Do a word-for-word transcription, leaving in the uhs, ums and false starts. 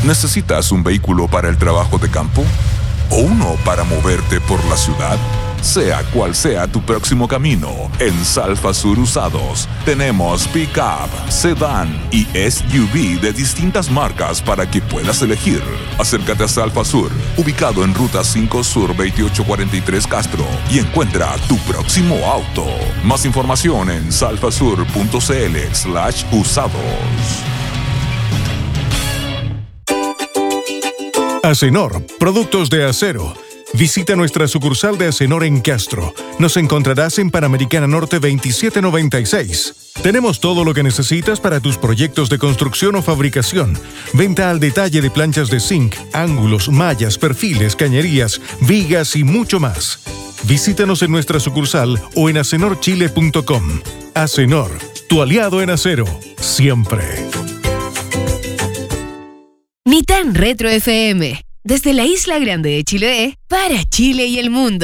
¿Necesitas un vehículo para el trabajo de campo? ¿O uno para moverte por la ciudad? Sea cual sea tu próximo camino, en Salfasur Usados tenemos pick-up, sedán y S U V de distintas marcas para que puedas elegir. Acércate a Salfasur, ubicado en Ruta cinco Sur veintiocho cuarenta y tres Castro, y encuentra tu próximo auto. Más información en salfasur.cl slash usados. Acenor, productos de acero. Visita nuestra sucursal de Acenor en Castro. Nos encontrarás en Panamericana Norte veintisiete noventa y seis. Tenemos todo lo que necesitas para tus proyectos de construcción o fabricación. Venta al detalle de planchas de zinc, ángulos, mallas, perfiles, cañerías, vigas y mucho más. Visítanos en nuestra sucursal o en acenor chile punto com. Acenor, tu aliado en acero, siempre. Ni tan Retro F M. Desde la Isla Grande de Chiloé, para Chile y el mundo.